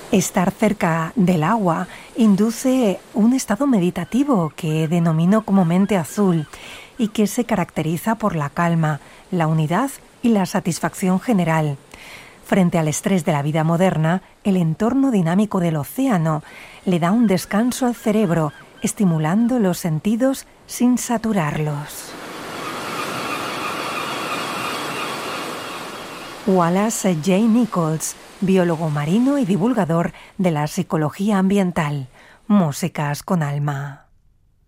Estar cerca del agua induce un estado meditativo que denomino como mente azul y que se caracteriza por la calma, la unidad y la satisfacción general. Frente al estrés de la vida moderna, el entorno dinámico del océano le da un descanso al cerebro, estimulando los sentidos sin saturarlos. Wallace J. Nichols, biólogo marino y divulgador de la psicología ambiental. Músicas con alma.